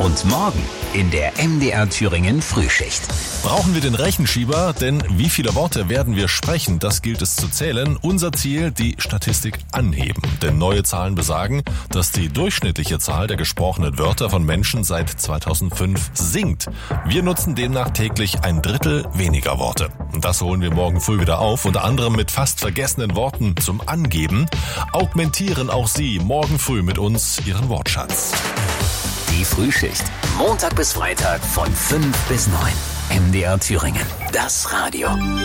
Und morgen in der MDR Thüringen Frühschicht. Brauchen wir den Rechenschieber? Denn wie viele Worte werden wir sprechen? Das gilt es zu zählen. Unser Ziel, die Statistik anheben. Denn neue Zahlen besagen, dass die durchschnittliche Zahl der gesprochenen Wörter von Menschen seit 2005 sinkt. Wir nutzen demnach täglich 1/3 weniger Worte. Und das holen wir morgen früh wieder auf, unter anderem mit fast vergessenen Worten zum Angeben. Augmentieren auch Sie morgen früh mit uns Ihren Wortschatz. Die Frühschicht. Montag bis Freitag von 5 bis 9. MDR Thüringen. Das Radio.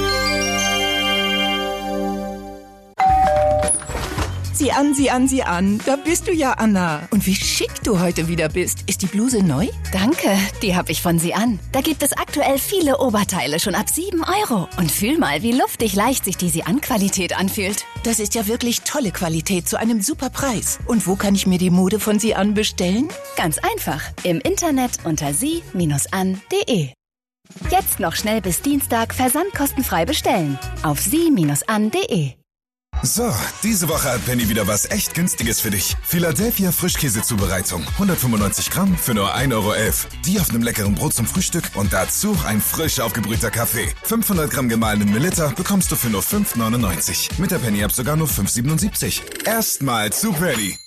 Sieh an. Da bist du ja, Anna. Und wie schick du heute wieder bist. Ist die Bluse neu? Danke, die habe ich von Sie an. Da gibt es aktuell viele Oberteile schon ab 7 €. Und fühl mal, wie luftig leicht sich die Sie-an-Qualität anfühlt. Das ist ja wirklich tolle Qualität zu einem super Preis. Und wo kann ich mir die Mode von Sie an bestellen? Ganz einfach. Im Internet unter sie-an.de. Jetzt noch schnell bis Dienstag versandkostenfrei bestellen. Auf sie-an.de. So, diese Woche hat Penny wieder was echt Günstiges für dich. Philadelphia Frischkäsezubereitung. 195 Gramm für nur 1,11 €. Die auf einem leckeren Brot zum Frühstück und dazu ein frisch aufgebrühter Kaffee. 500 Gramm gemahlenen Melitta bekommst du für nur 5,99 €. Mit der Penny-App sogar nur 5,77 €. Erstmal zu Penny.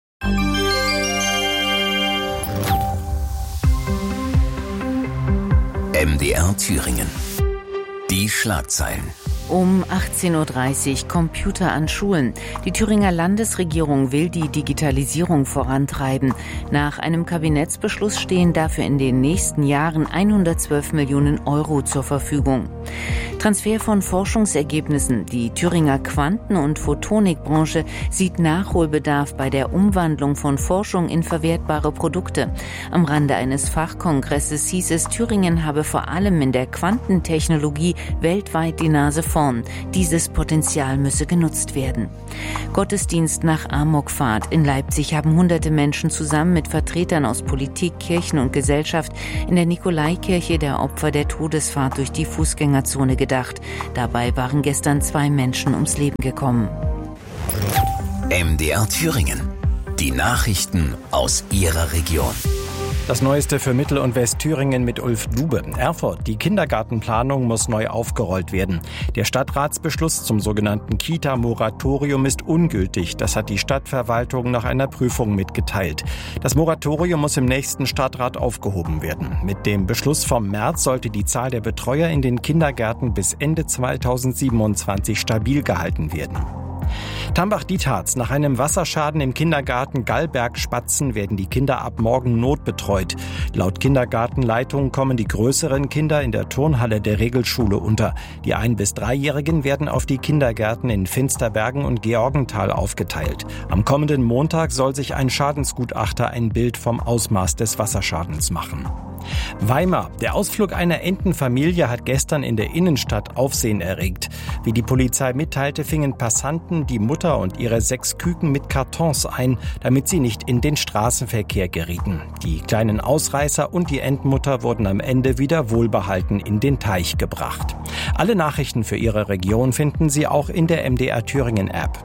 MDR Thüringen. Die Schlagzeilen. Um 18:30 Uhr Computer an Schulen. Die Thüringer Landesregierung will die Digitalisierung vorantreiben. Nach einem Kabinettsbeschluss stehen dafür in den nächsten Jahren 112 Millionen € zur Verfügung. Transfer von Forschungsergebnissen. Die Thüringer Quanten- und Photonikbranche sieht Nachholbedarf bei der Umwandlung von Forschung in verwertbare Produkte. Am Rande eines Fachkongresses hieß es, Thüringen habe vor allem in der Quantentechnologie weltweit die Nase vorn. Dieses Potenzial müsse genutzt werden. Gottesdienst nach Amokfahrt. In Leipzig haben hunderte Menschen zusammen mit Vertretern aus Politik, Kirchen und Gesellschaft in der Nikolaikirche der Opfer der Todesfahrt durch die Fußgängerzone gedacht. Dabei waren gestern 2 Menschen ums Leben gekommen. MDR Thüringen. Die Nachrichten aus Ihrer Region. Das Neueste für Mittel- und Westthüringen mit Ulf Dube. Erfurt, die Kindergartenplanung muss neu aufgerollt werden. Der Stadtratsbeschluss zum sogenannten Kita-Moratorium ist ungültig. Das hat die Stadtverwaltung nach einer Prüfung mitgeteilt. Das Moratorium muss im nächsten Stadtrat aufgehoben werden. Mit dem Beschluss vom März sollte die Zahl der Betreuer in den Kindergärten bis Ende 2027 stabil gehalten werden. Tambach-Dietharz. Nach einem Wasserschaden im Kindergarten Gallberg-Spatzen werden die Kinder ab morgen notbetreut. Laut Kindergartenleitung kommen die größeren Kinder in der Turnhalle der Regelschule unter. Die 1- bis 3-Jährigen werden auf die Kindergärten in Finsterbergen und Georgenthal aufgeteilt. Am kommenden Montag soll sich ein Schadensgutachter ein Bild vom Ausmaß des Wasserschadens machen. Weimar. Der Ausflug einer Entenfamilie hat gestern in der Innenstadt Aufsehen erregt. Wie die Polizei mitteilte, fingen Passanten die Mutter und ihre 6 Küken mit Kartons ein, damit sie nicht in den Straßenverkehr gerieten. Die kleinen Ausreißer und die Entenmutter wurden am Ende wieder wohlbehalten in den Teich gebracht. Alle Nachrichten für Ihre Region finden Sie auch in der MDR Thüringen App.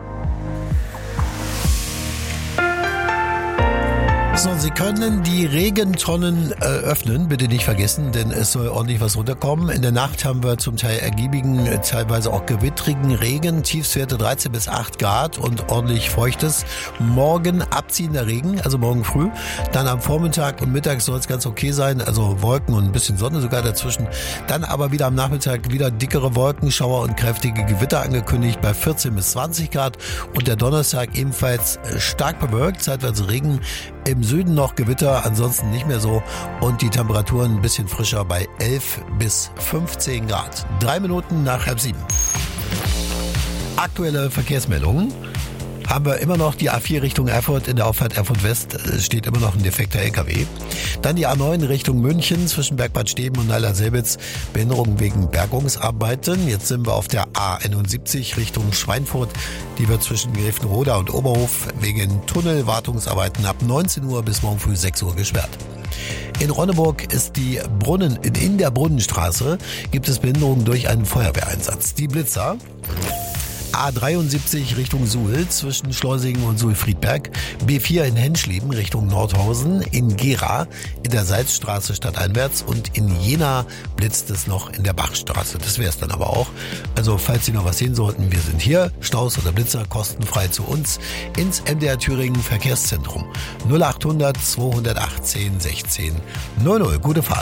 So, Sie können die Regentonnen öffnen, bitte nicht vergessen, denn es soll ordentlich was runterkommen. In der Nacht haben wir zum Teil ergiebigen, teilweise auch gewittrigen Regen, Tiefstwerte 13 bis 8 Grad und ordentlich feuchtes. Morgen abziehender Regen, also morgen früh. Dann am Vormittag und Mittag soll es ganz okay sein, also Wolken und ein bisschen Sonne sogar dazwischen. Dann aber wieder am Nachmittag wieder dickere Wolkenschauer und kräftige Gewitter angekündigt bei 14 bis 20 Grad. Und der Donnerstag ebenfalls stark bewölkt, zeitweise Regen. Im Süden noch Gewitter, ansonsten nicht mehr so. Und die Temperaturen ein bisschen frischer bei 11 bis 15 Grad. 3 Minuten nach 6:30. Aktuelle Verkehrsmeldungen. Haben wir immer noch die A4 Richtung Erfurt, in der Auffahrt Erfurt West steht immer noch ein defekter LKW. Dann die A9 Richtung München zwischen Bergbad Steben und Neiler-Selbitz, Behinderung wegen Bergungsarbeiten. Jetzt sind wir auf der A71 Richtung Schweinfurt, die wird zwischen Grevenroda und Oberhof wegen Tunnelwartungsarbeiten ab 19 Uhr bis morgen früh 6 Uhr gesperrt. In Ronneburg ist die in der Brunnenstraße gibt es Behinderungen durch einen Feuerwehreinsatz. Die Blitzer A73 Richtung Suhl zwischen Schleusingen und Suhl-Friedberg, B4 in Henschleben Richtung Nordhausen, in Gera in der Salzstraße stadteinwärts und in Jena blitzt es noch in der Bachstraße. Das wäre es dann aber auch. Also falls Sie noch was sehen sollten, wir sind hier, Staus oder Blitzer kostenfrei zu uns ins MDR Thüringen Verkehrszentrum 0800 218 16 00. Gute Fahrt.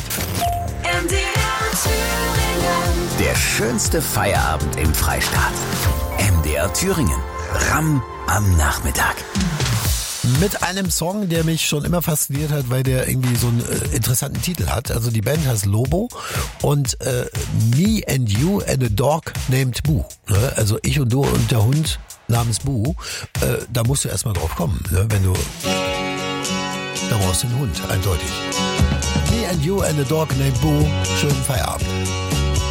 Der schönste Feierabend im Freistaat. MDR Thüringen. Ram am Nachmittag. Mit einem Song, der mich schon immer fasziniert hat, weil der irgendwie so einen interessanten Titel hat. Also die Band heißt Lobo und Me and You and a Dog Named Boo. Ne? Also ich und du und der Hund namens Boo. Da musst du erstmal drauf kommen, ne? Wenn du... Da brauchst du einen Hund, eindeutig. Me and You and a Dog Named Boo. Schönen Feierabend.